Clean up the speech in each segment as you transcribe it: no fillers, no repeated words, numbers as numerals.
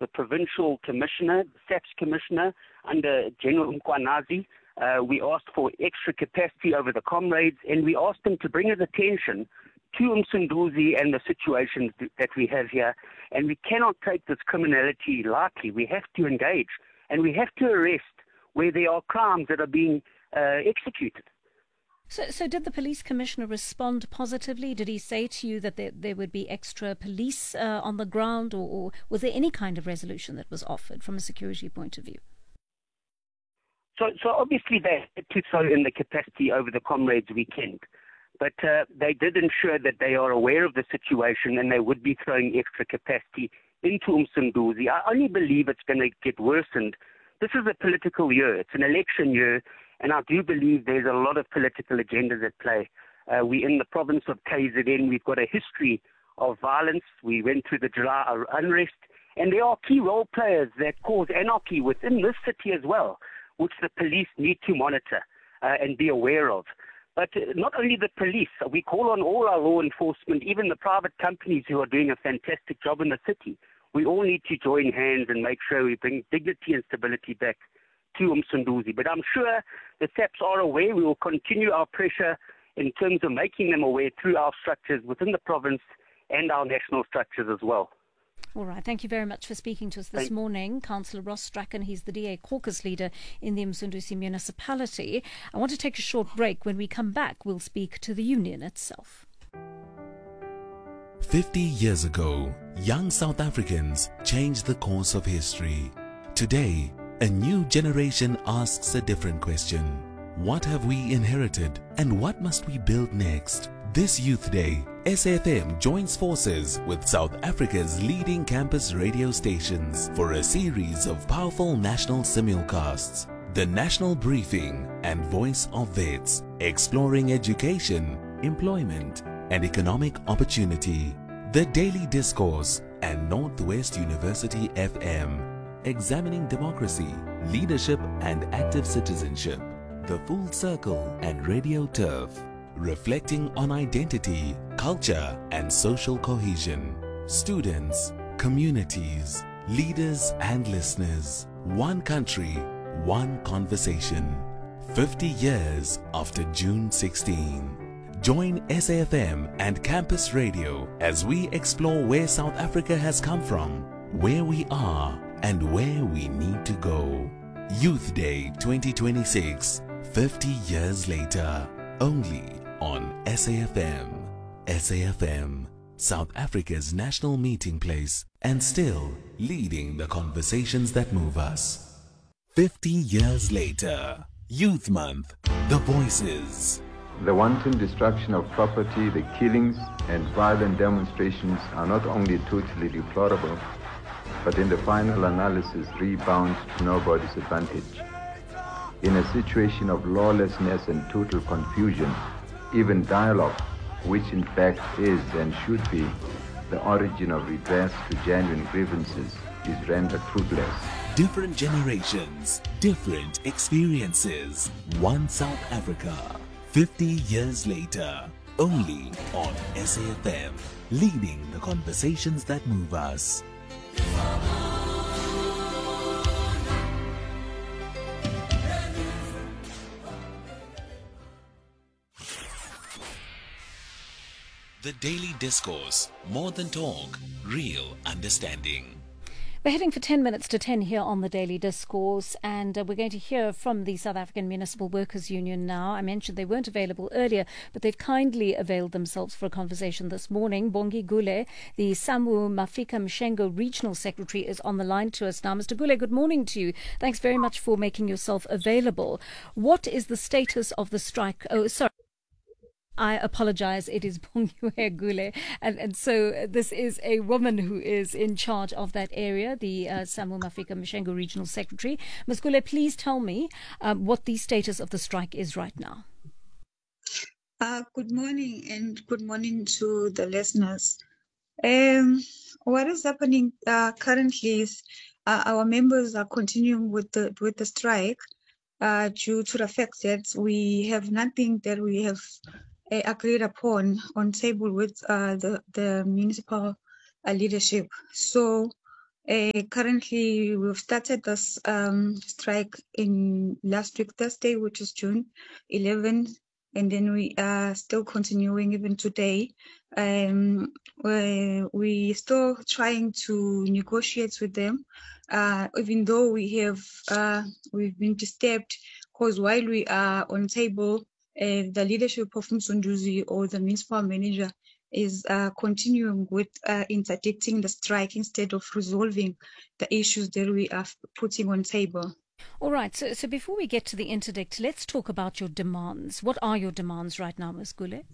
the provincial commissioner, the SAPS commissioner, under General Mkwanazi. We asked for extra capacity over the comrades, and we asked them to bring his attention to Msunduzi and the situations that we have here. And we cannot take this criminality lightly. We have to engage, and we have to arrest where there are crimes that are being executed. So did the police commissioner respond positively? Did he say to you that there would be extra police on the ground, or was there any kind of resolution that was offered from a security point of view? So obviously they had to throw in the capacity over the comrades weekend. But they did ensure that they are aware of the situation and they would be throwing extra capacity into Msunduzi. I only believe it's going to get worsened. This is a political year. It's an election year, and I do believe there's a lot of political agendas at play. We're in the province of KZN. We've got a history of violence. We went through the July unrest, and there are key role players that cause anarchy within this city as well, which the police need to monitor and be aware of. But not only the police, we call on all our law enforcement, even the private companies who are doing a fantastic job in the city. We all need to join hands and make sure we bring dignity and stability back to Msunduzi. But I'm sure the SAPs are aware. We will continue our pressure in terms of making them aware through our structures within the province and our national structures as well. All right. Thank you very much for speaking to us this morning. Councillor Ross Strachan, he's the DA caucus leader in the Msunduzi municipality. I want to take a short break. When we come back, we'll speak to the union itself. 50 years ago, young South Africans changed the course of history. Today, a new generation asks a different question. What have we inherited and what must we build next? This Youth Day, SAFM joins forces with South Africa's leading campus radio stations for a series of powerful national simulcasts. The National Briefing and Voice of Vets, exploring education, employment and economic opportunity. The Daily Discourse and Northwest University FM, examining democracy, leadership and active citizenship. The Full Circle and Radio Turf, reflecting on identity, culture and social cohesion. Students, communities, leaders and listeners. One country, one conversation. 50 years after June 16. Join SAFM and Campus Radio as we explore where South Africa has come from, where we are and where we need to go. Youth Day 2026, 50 years later, only on SAFM. SAFM, South Africa's national meeting place, and still leading the conversations that move us. 50 years later, Youth Month, the voices. The wanton destruction of property, the killings and violent demonstrations are not only totally deplorable, but in the final analysis rebound to nobody's advantage. In a situation of lawlessness and total confusion, even dialogue, which in fact is and should be the origin of redress to genuine grievances, is rendered fruitless. Different generations, different experiences. One South Africa. 50 years later, only on SAFM, leading the conversations that move us. The Daily Discourse, more than talk, real understanding. We're heading for 10 minutes to 10 here on the Daily Discourse, and we're going to hear from the South African Municipal Workers Union now. I mentioned they weren't available earlier, but they've kindly availed themselves for a conversation this morning. Bongi Gule, the SAMWU Mafika Mshengo Regional Secretary, is on the line to us now. Mr. Gule, good morning to you. Thanks very much for making yourself available. What is the status of the strike? Oh, sorry. I apologize. It is Bongiwe Gule. And so this is a woman who is in charge of that area, the SAMWU Mafika Mshengo Regional Secretary. Ms. Gule, please tell me what the status of the strike is right now. Good morning and good morning to the listeners. What is happening currently is our members are continuing with the strike due to the fact that we have nothing that we have agreed upon on table with the municipal leadership. So Currently, we've started this strike in last week, Thursday, which is June 11th, and then we are still continuing even today. We still trying to negotiate with them, even though we've been disturbed, because while we are on table, the leadership of Msunduzi, or the municipal manager, is continuing with interdicting the strike instead of resolving the issues that we are putting on table. All right, so before we get to the interdict, let's talk about your demands. What are your demands right now, Ms. Gule?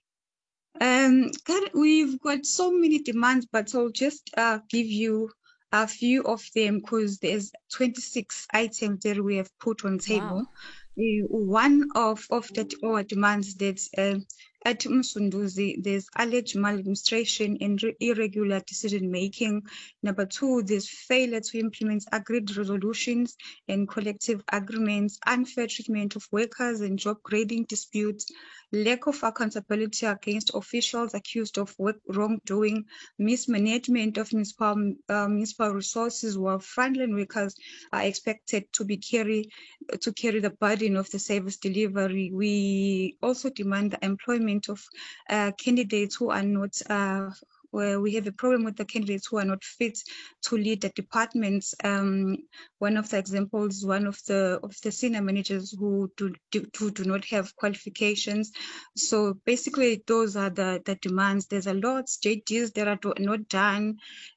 We've got so many demands, but I'll just give you a few of them, because there's 26 items that we have put on table. Wow. One of our demands that at Msunduzi, there's alleged maladministration and irregular decision making. Number two, there's failure to implement agreed resolutions and collective agreements, unfair treatment of workers and job grading disputes, lack of accountability against officials accused of wrongdoing, mismanagement of municipal resources, while frontline workers are expected to carry the burden of the service delivery. We also demand the employment of candidates who are not where we have a problem with the candidates who are not fit to lead the departments. One of the examples, one of the senior managers who do not have qualifications. So basically, those are the demands. There's a lot JDs that are not done.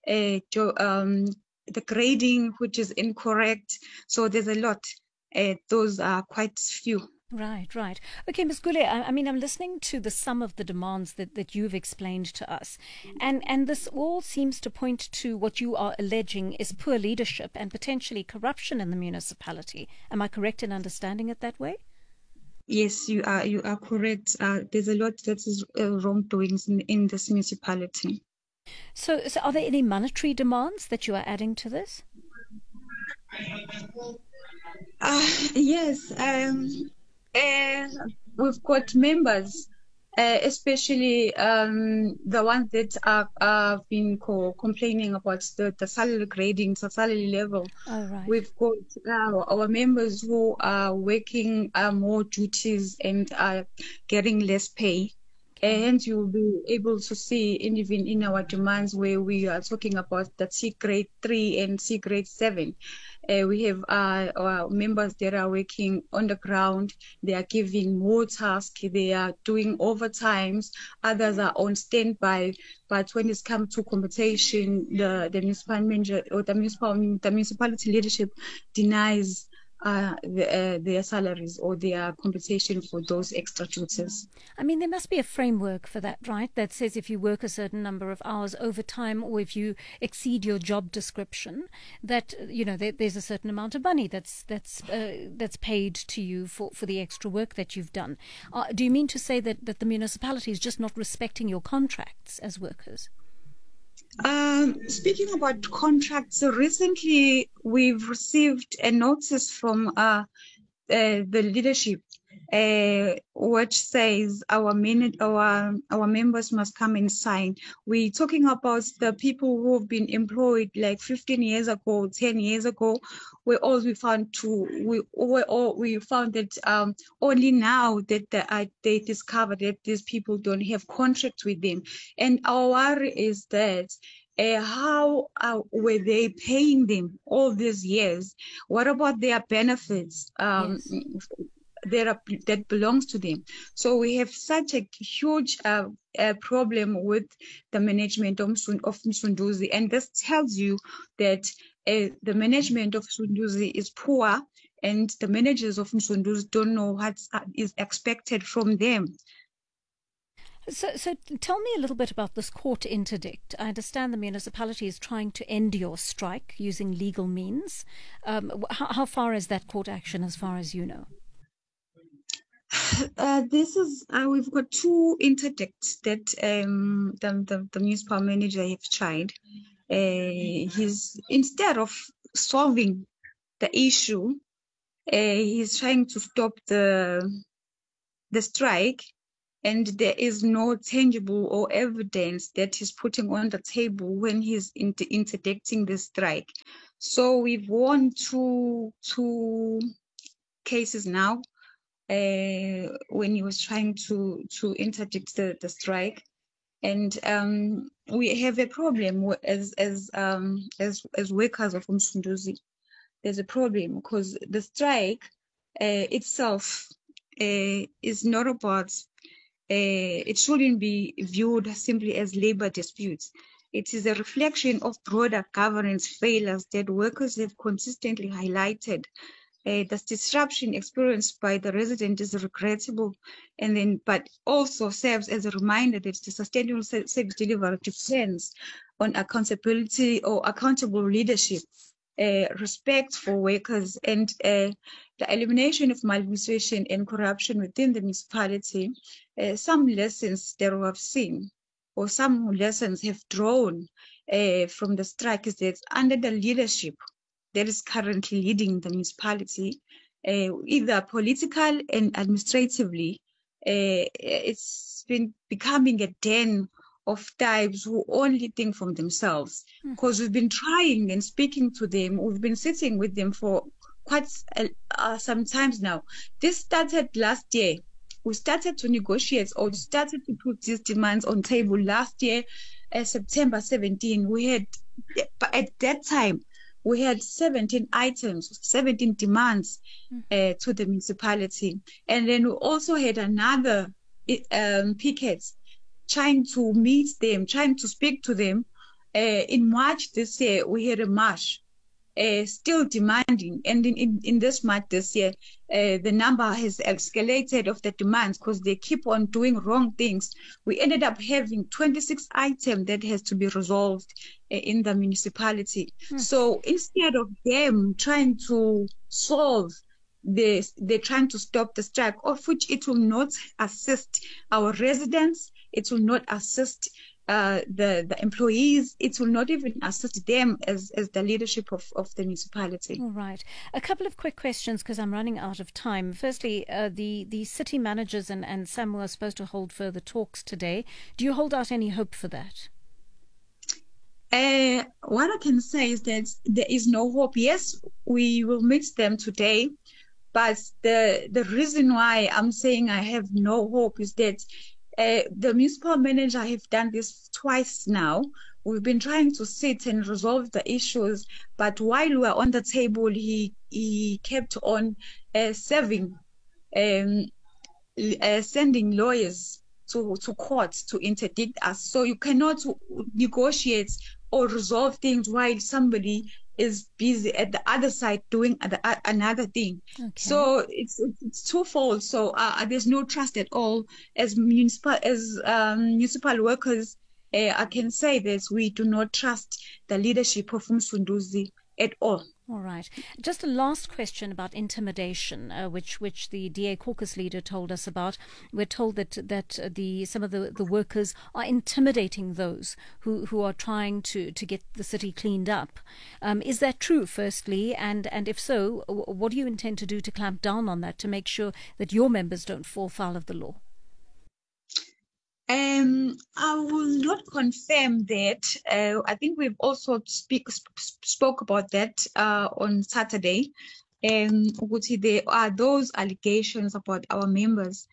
The grading, which is incorrect. So there's a lot. Those are quite few. Right. Okay, Ms. Gule, I mean, I'm listening to the sum of the demands that you've explained to us. And this all seems to point to what you are alleging is poor leadership and potentially corruption in the municipality. Am I correct in understanding it that way? Yes, you are correct. There's a lot that is wrongdoings in this municipality. So are there any monetary demands that you are adding to this? Yes. We've got members, especially the ones that are been complaining about the salary grading, the salary level. All right. We've got our members who are working more duties and are getting less pay. And you'll be able to see even in our demands where we are talking about the C grade 3 and C grade 7. We have our members that are working on the ground. They are giving more tasks. They are doing overtimes. Others are on standby. But when it's come to compensation, the municipal manager or the municipality leadership denies their salaries or their compensation for those extra duties. I mean, there must be a framework for that, right? That says if you work a certain number of hours overtime or if you exceed your job description, that there's a certain amount of money that's paid to you for the extra work that you've done. Do you mean to say that the municipality is just not respecting your contracts as workers? Speaking about contracts, recently we've received a notice from the leadership, which says our members must come and sign. We're talking about the people who have been employed like 15 years ago, 10 years ago. We found that only now that they discovered that these people don't have contracts with them, and our worry is that. How were they paying them all these years? What about their benefits? Yes. That belongs to them. So we have such a huge problem with the management of Msunduzi, and this tells you that the management of Msunduzi is poor, and the managers of Msunduzi don't know what is expected from them. So tell me a little bit about this court interdict. I understand the municipality is trying to end your strike using legal means. How far is that court action as far as you know? We've got two interdicts that the municipal manager have tried. Instead of solving the issue, he's trying to stop the strike. and there is no tangible or evidence that he's putting on the table when he's interdicting the strike. So we've won two cases now when he was trying to interdict the strike. And we have a problem as workers of Umsunduzi. There's a problem because the strike itself is not about. It shouldn't be viewed simply as labor disputes. It is a reflection of broader governance failures that workers have consistently highlighted. The disruption experienced by the resident is regrettable, but also serves as a reminder that the sustainable service delivery depends on accountability or accountable leadership, respect for workers, and the elimination of maladministration and corruption within the municipality. Some lessons that we have seen, or some lessons have drawn from the strike, is that under the leadership that is currently leading the municipality, either political and administratively, it's been becoming a den of types who only think from themselves. Because we've been trying and speaking to them, we've been sitting with them for quite some times now. This started last year. We started to negotiate or started to put these demands on table last year, September 17. We had, at that time, we had 17 items, 17 demands to the municipality. And then we also had another picket trying to meet them, trying to speak to them. In March this year, we had a march still demanding. And in this March this year, the number has escalated of the demands because they keep on doing wrong things. We ended up having 26 items that has to be resolved in the municipality. So instead of them trying to solve this, they're trying to stop the strike, of which it will not assist our residents, it will not assist the employees, it will not even assist them as the leadership of the municipality. All right. A couple of quick questions because I'm running out of time. Firstly, the city managers and SAMWU are supposed to hold further talks today. Do you hold out any hope for that? What I can say is that there is no hope. Yes, we will meet them today, but the reason why I'm saying I have no hope is that the municipal manager have done this twice now. We've been trying to sit and resolve the issues, but while we were on the table, he kept on sending lawyers to court to interdict us. So you cannot negotiate or resolve things while somebody is busy at the other side doing another thing. Okay. So it's twofold. So there's no trust at all. As municipal workers, I can say that we do not trust the leadership of Umsunduzi at all. All right. Just a last question about intimidation, which the DA caucus leader told us about. We're told that some of the workers are intimidating those who are trying to get the city cleaned up. Is that true, firstly? And if so, what do you intend to do to clamp down on that to make sure that your members don't fall foul of the law? I will not confirm that. I think we've also spoke about that on Saturday. There are those allegations about our members.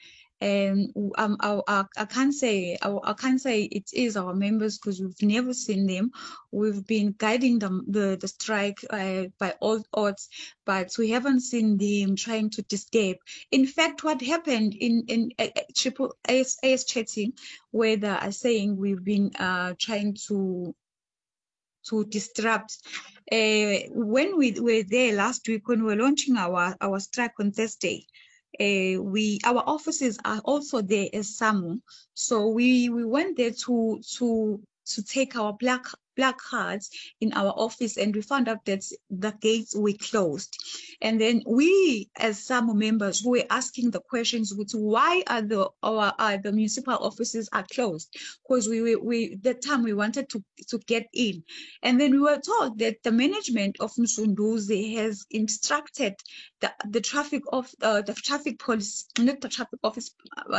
I can't say it is our members because we've never seen them. We've been guiding the strike by all odds, but we haven't seen them trying to escape. In fact, what happened in Triple AS Chetty, where they are saying we've been trying to disrupt. When we were there last week, when we were launching our strike on Thursday, our offices are also there as SAMWU. So we went there to take our black placards in our office, and we found out that the gates were closed. And then we, as SAMWU members, who were asking the questions with why are the municipal offices are closed, because that time we wanted to get in. And then we were told that the management of Msunduzi has instructed the traffic police, not the traffic office,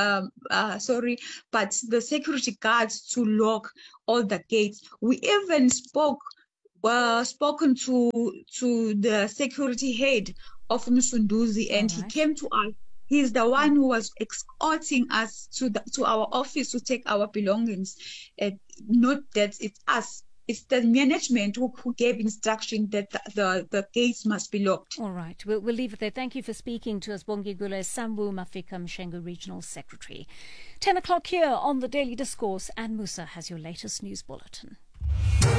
but the security guards to lock all the gates. We even spoken to the security head of Msunduzi, and he came to us. He's the one who was escorting us to our office to take our belongings. Not that it's us. It's the management who gave instruction that the gates must be locked. All right. We'll leave it there. Thank you for speaking to us, Bongigule SAMWU Mafika Mshengu Regional Secretary. 10 o'clock here on the Daily Discourse, and Musa has your latest news bulletin.